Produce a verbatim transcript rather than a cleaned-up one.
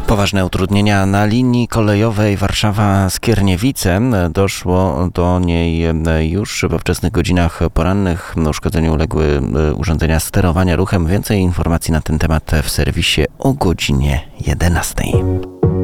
Poważne utrudnienia na linii kolejowej Warszawa-Skierniewice. Doszło do niej już we wczesnych godzinach porannych. Uszkodzeniu uległy urządzenia sterowania ruchem. Więcej informacji na ten temat w serwisie o godzinie jedenastej.